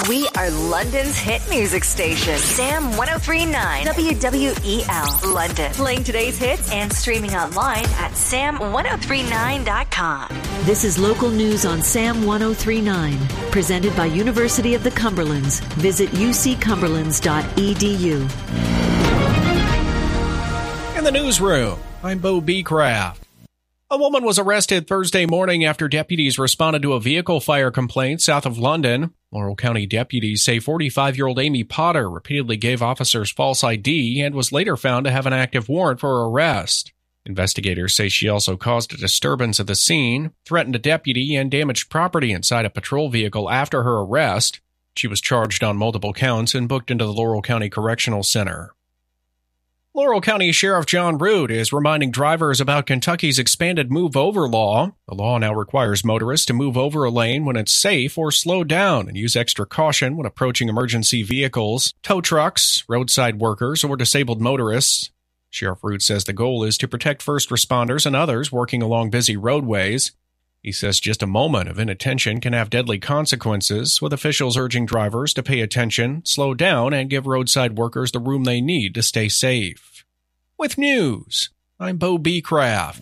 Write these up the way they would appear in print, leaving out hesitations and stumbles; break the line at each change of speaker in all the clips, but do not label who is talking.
We are London's hit music station. Sam 1039 WWEL London. Playing today's hits and streaming online at sam1039.com.
This is local news on Sam 1039, presented by University of the Cumberlands. Visit uccumberlands.edu.
In the newsroom, I'm Bo Beecraft. A woman was arrested Thursday morning after deputies responded to a vehicle fire complaint south of London. Laurel County deputies say 45-year-old Amy Potter repeatedly gave officers false ID and was later found to have an active warrant for arrest. Investigators say she also caused a disturbance at the scene, threatened a deputy, and damaged property inside a patrol vehicle after her arrest. She was charged on multiple counts and booked into the Laurel County Correctional Center. Laurel County Sheriff John Root is reminding drivers about Kentucky's expanded move-over law. The law now requires motorists to move over a lane when it's safe or slow down and use extra caution when approaching emergency vehicles, tow trucks, roadside workers, or disabled motorists. Sheriff Root says the goal is to protect first responders and others working along busy roadways. He says just a moment of inattention can have deadly consequences, with officials urging drivers to pay attention, slow down, and give roadside workers the room they need to stay safe. With news, I'm Bo Beecraft.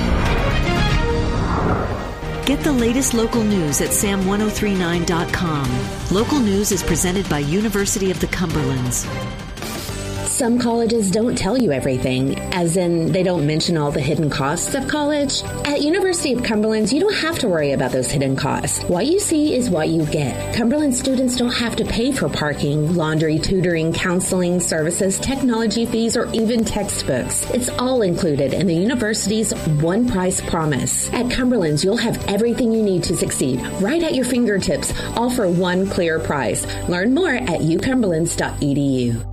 Get the latest local news at sam1039.com. Local news is presented by University of the Cumberlands.
Some colleges don't tell you everything, as in they don't mention all the hidden costs of college. At University of Cumberlands, you don't have to worry about those hidden costs. What you see is what you get. Cumberland students don't have to pay for parking, laundry, tutoring, counseling, services, technology fees, or even textbooks. It's all included in the university's one price promise. At Cumberlands, you'll have everything you need to succeed right at your fingertips, all for one clear price. Learn more at ucumberlands.edu.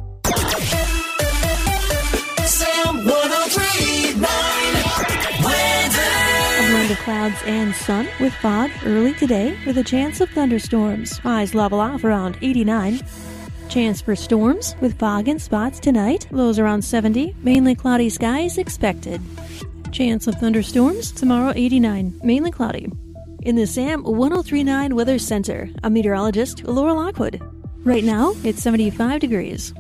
A blend of clouds and sun with fog early today with a chance of thunderstorms. Highs level off around 89. Chance for storms with fog in spots tonight. Lows around 70. Mainly cloudy skies expected. Chance of thunderstorms tomorrow 89. Mainly cloudy. In the Sam 1039 Weather Center, I'm meteorologist Laura Lockwood. Right now, it's 75 degrees.